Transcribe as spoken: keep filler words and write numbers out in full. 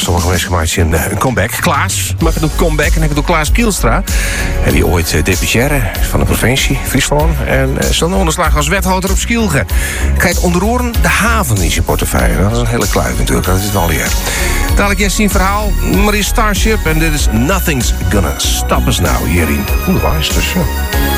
sommige mensen gemaakt een, een comeback. Klaas maakt een comeback en heb het door Klaas Kielstra. En die ooit uh, deputaire van de provincie Friesland. En uh, stond onderslag als wethouder op Schielge. Kijk, onder oren de haven in zijn portefeuille. Dat is een hele kluif natuurlijk, dat is het al hier. Dadelijk eerst zien verhaal, Marie Starship. En dit is Nothing's Gonna Stop Us Now hier in Onderwijs. Dus, uh.